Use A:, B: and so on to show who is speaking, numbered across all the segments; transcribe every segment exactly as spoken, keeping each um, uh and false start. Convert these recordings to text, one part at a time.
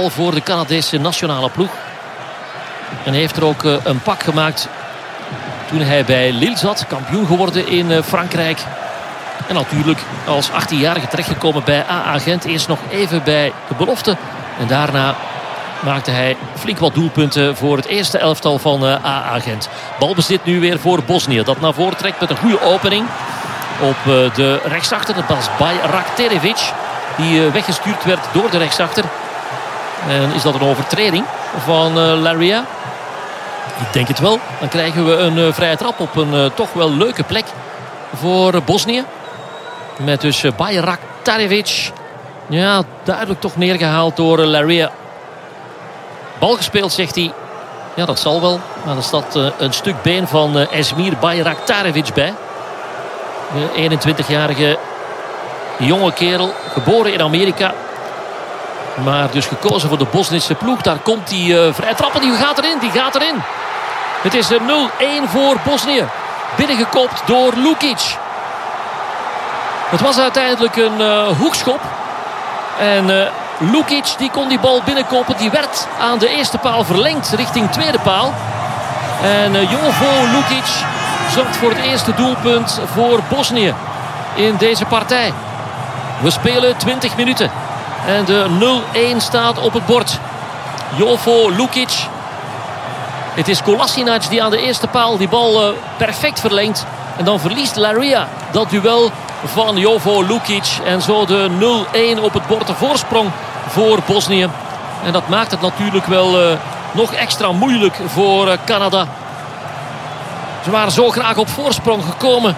A: elftal voor de Canadese nationale ploeg. En hij heeft er ook uh, een pak gemaakt toen hij bij Lille zat. Kampioen geworden in uh, Frankrijk. En natuurlijk als achttienjarige terechtgekomen bij A A Gent. Eerst nog even bij de belofte. En daarna maakte hij flink wat doelpunten voor het eerste elftal van uh, A A Gent. Balbezit nu weer voor Bosnië. Dat naar voren trekt met een goede opening. Op uh, de rechtsachter. Dat was Bajraktarevic. Die uh, weggestuurd werd door de rechtsachter. En is dat een overtreding van uh, Laryea? Ik denk het wel. Dan krijgen we een uh, vrije trap op een uh, toch wel leuke plek voor uh, Bosnië. Met dus uh, Bajraktarevic. Ja, duidelijk toch neergehaald door uh, Laryea. Bal gespeeld, zegt hij. Ja, dat zal wel. Maar er staat uh, een stuk been van uh, Esmir Bajraktarevic bij. De eenentwintigjarige jonge kerel. Geboren in Amerika. Maar dus gekozen voor de Bosnische ploeg. Daar komt die uh, vrije trappen. Die gaat erin. Die gaat erin. Het is nul één voor Bosnië. Binnengekopt door Lukic. Het was uiteindelijk een uh, hoekschop. En uh, Lukic die kon die bal binnenkopen. Die werd aan de eerste paal verlengd richting tweede paal. En uh, Jovo Lukic zorgt voor het eerste doelpunt voor Bosnië in deze partij. We spelen twintig minuten. En de nul één staat op het bord. Jovo Lukic. Het is Kolasinac die aan de eerste paal die bal uh, perfect verlengt. En dan verliest Laryea dat duel van Jovo Lukic. En zo de nul één op het bord. De voorsprong voor Bosnië. En dat maakt het natuurlijk wel uh, nog extra moeilijk voor uh, Canada. Ze waren zo graag op voorsprong gekomen.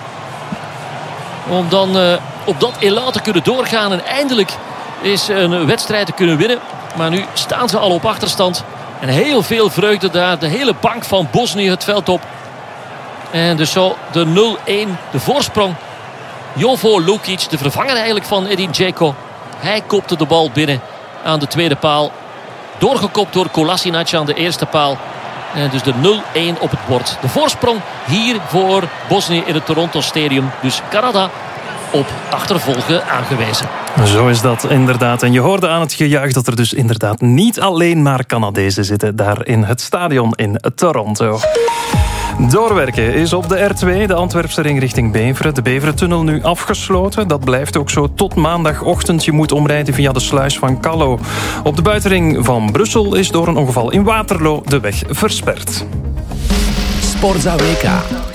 A: Om dan uh, op dat elan te kunnen doorgaan. En eindelijk is een wedstrijd te kunnen winnen. Maar nu staan ze al op achterstand. En heel veel vreugde daar. De hele bank van Bosnië het veld op. En dus zo de nul één. De voorsprong. Jovo Lukic, de vervanger eigenlijk van Edin Dzeko. Hij kopte de bal binnen aan de tweede paal. Doorgekopt door Kolasinac aan de eerste paal. En dus de nul één op het bord. De voorsprong hier voor Bosnië in het Toronto Stadium. Dus Canada op achtervolgen aangewezen.
B: Zo is dat inderdaad. En je hoorde aan het gejuich dat er dus inderdaad niet alleen maar Canadezen zitten daar in het stadion in Toronto. Doorwerken is op de R twee, de Antwerpse ring richting Beveren. De Beverentunnel nu afgesloten. Dat blijft ook zo tot maandagochtend. Je moet omrijden via de sluis van Callo. Op de buitenring van Brussel is door een ongeval in Waterloo de weg versperd.
C: Sport za W K.